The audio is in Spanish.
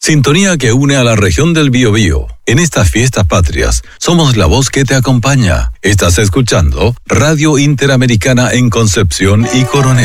Sintonía que une a la región del Biobío. En estas fiestas patrias, somos la voz que te acompaña. Estás escuchando Radio Interamericana en Concepción y Coronel.